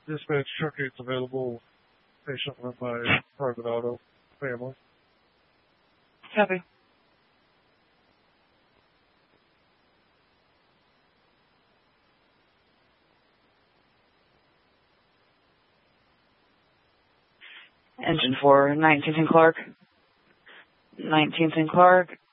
Dispatch truck 8's available. Patient with my private auto family. Copy. Engine for 19th and Clark. 19th and Clark.